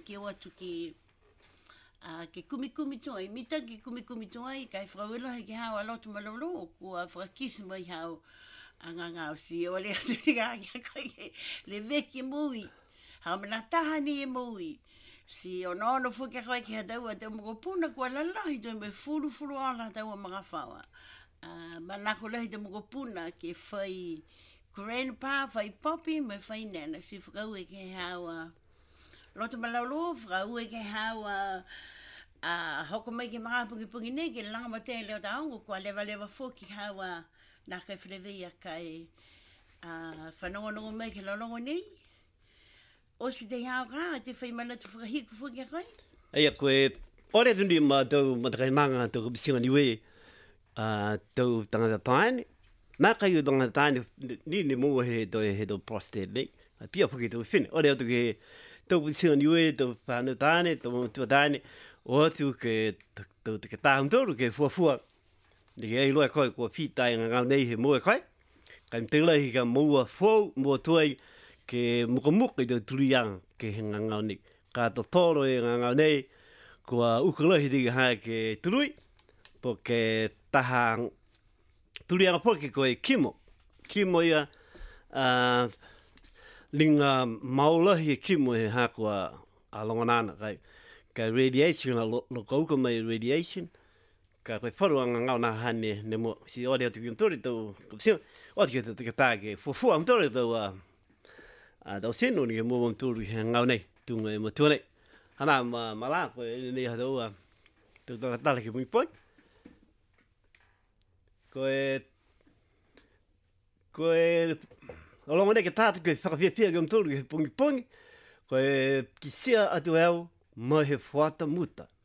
ke watu ke kumi toa I mita ke kumi toa I kai whakawela he ke hao alotu malolo kua whakakisi mai hao anganga o si o le atu ni ngā koe le veki mui hao mana tahani e mui si o nono fuke koe ki hatau a tau mokopuna kua lalahi toi me furu ala tau a mga whawa manako lahi tau mokopuna ke whai grandpa whai popi me whai nana si whakau e ke hao loto malaulo whakau e ke hao hoko mai ke mga pungi ne ke langa mate leo taongo kua lewa fuki hao na kai whelewea kai whanongonongo mai ke lalongo nei. O si te hao ka, te whai mana tu whakahiku fuki a koe? Eia koe, ore tuni ma tau matakai manga tau kapisinga niwe tau tangata taane. Nā kai o tangata taane ni mua he tau prostate nei. Pia fuki tau whine. Ore atu ke tau kapisinga niwe, tau whanau taane, tau tua taane. O atu ke tau te tāhuntoru ke fuafua. Ni ke loa koe kua whitai ngā nei he mua koe. Kai mteilahi ka mua fuau, mua tuai ke mukamuka I tau turianga ke he ngā nei. Ka to toro e ngā nei kua ukalahi tiki hae ke turui. Po ke taha turianga poke koe kimo. Kimo ia linga maulahi e kimo he hakua alonganana kai. Ka radiation, lo kauka mai radiation. Ka koe wharu anga ngau nā hane ne mo. Si ore atu ki mtori tau kapsina. Ore ki te tā ke fuafua mtori tau tau seno ni ke mua mtori he ngau nei. Tunga e matua nei. Hana mala koe nei hatau tau takatala ke mui poi. Koe olongo nei ke tātu ke whakawhiawhia ke mtori ke pungi. Koe ki sia atu au mai he whata muta.